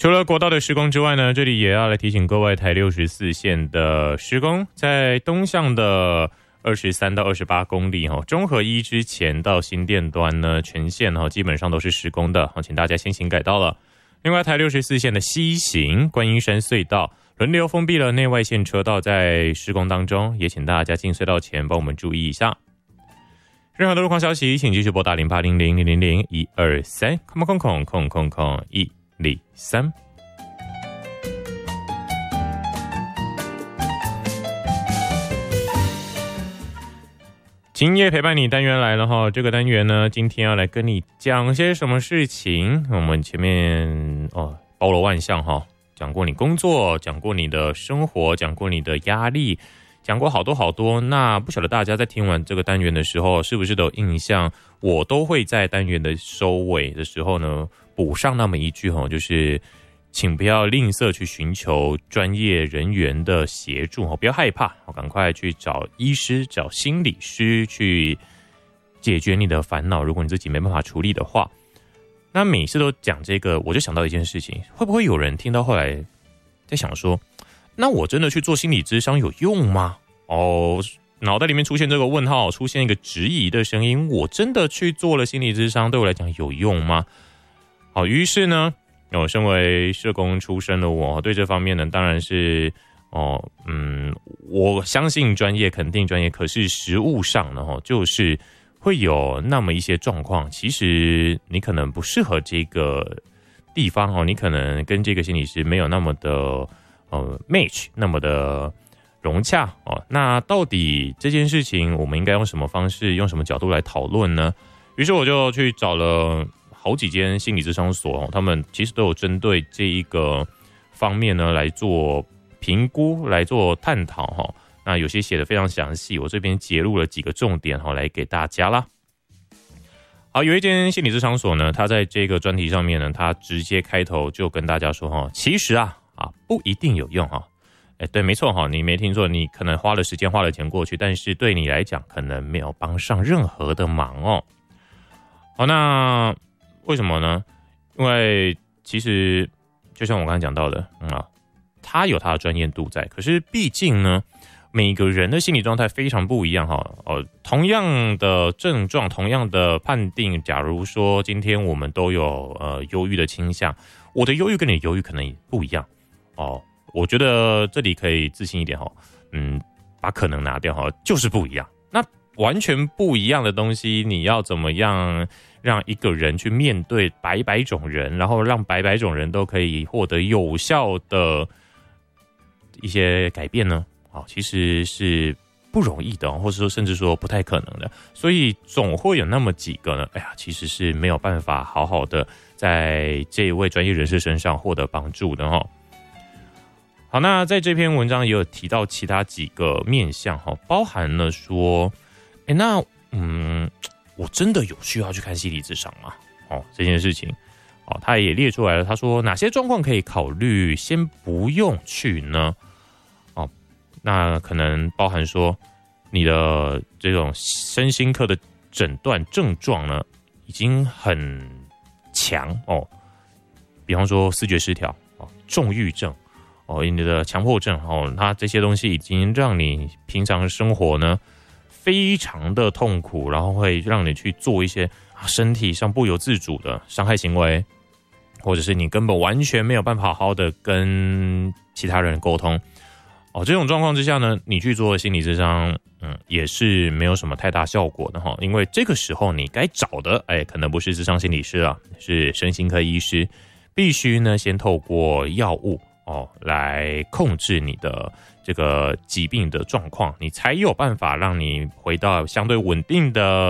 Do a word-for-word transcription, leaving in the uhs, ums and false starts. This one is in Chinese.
除了国道的施工之外呢，这里也要来提醒各位，台六十四线的施工在东向的二十三到二十八公里中和一之前到新店端呢，全线基本上都是施工的，请大家先行改道了。另外台六十四线的西行观音山隧道轮流封闭了内外线车道，在施工当中，也请大家进隧道前帮我们注意一下。任何的路况消息请继续拨打零八零零零零零一二三空空空空空空一零三。今夜陪伴你单元来了哈，这个单元呢，今天要来跟你讲些什么事情？我们前面哦包罗万象哈，讲过你工作，讲过你的生活，讲过你的压力，讲过好多好多。那不晓得大家在听完这个单元的时候，是不是都有印象？我都会在单元的收尾的时候呢，补上那么一句哈，就是请不要吝啬去寻求专业人员的协助，不要害怕，赶快去找医师、找心理师去解决你的烦恼。如果你自己没办法处理的话，那每次都讲这个，我就想到一件事情，会不会有人听到后来在想说，那我真的去做心理咨商有用吗？哦，脑袋里面出现这个问号，出现一个质疑的声音，我真的去做了心理咨商，对我来讲有用吗？好，于是呢，我、哦、身为社工出身的我，对这方面呢，当然是哦，嗯，我相信专业，肯定专业，可是实务上呢，哦，就是会有那么一些状况，其实你可能不适合这个地方哦，你可能跟这个心理师没有那么的呃 match， 那么的融洽哦。那到底这件事情，我们应该用什么方式，用什么角度来讨论呢？于是我就去找了好几间心理咨商所，他们其实都有针对这一个方面呢来做评估，来做探讨哈。那有些写得非常详细，我这边截录了几个重点哈，来给大家啦。好，有一间心理咨商所呢，他在这个专题上面呢，他直接开头就跟大家说哈，其实啊啊不一定有用哈。哎，对，没错哈，你没听错，你可能花了时间花了钱过去，但是对你来讲可能没有帮上任何的忙哦。好，那为什么呢？因为其实就像我刚才讲到的，嗯啊，他有他的专业度在，可是毕竟呢，每个人的心理状态非常不一样哈。哦，同样的症状，同样的判定，假如说今天我们都有呃忧郁的倾向，我的忧郁跟你的忧郁可能也不一样哦。我觉得这里可以自信一点哈，嗯，把可能拿掉哈，就是不一样。那完全不一样的东西，你要怎么样让一个人去面对百百种人，然后让百百种人都可以获得有效的一些改变呢？好，其实是不容易的，或者说甚至说不太可能的。所以总会有那么几个呢，哎呀，其实是没有办法好好的在这一位专业人士身上获得帮助的哈。好，那在这篇文章也有提到其他几个面向哈，包含了说，哎，那嗯，我真的有需要去看心理咨商吗？哦，这件事情，哦，他也列出来了。他说哪些状况可以考虑先不用去呢？哦，那可能包含说你的这种身心科的诊断症状呢，已经很强哦，比方说思觉失调哦，重郁症。哦，你的强迫症哦，它这些东西已经让你平常生活呢非常的痛苦，然后会让你去做一些身体上不由自主的伤害行为，或者是你根本完全没有办法好好的跟其他人沟通。哦，这种状况之下呢，你去做心理咨商，嗯，也是没有什么太大效果的哈，因为这个时候你该找的，哎，可能不是咨商心理师啊，是身心科医师，必须呢先透过药物。哦，来控制你的这个疾病的状况，你才有办法让你回到相对稳定的